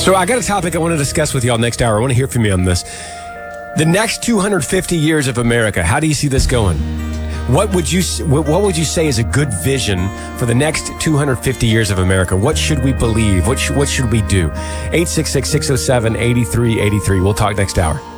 So I got a topic I want to discuss with y'all next hour. I want to hear from you on this. The next 250 years of America, how do you see this going? What would you say is a good vision for the next 250 years of America? What should we believe? What should we do? 866-607-8383. We'll talk next hour.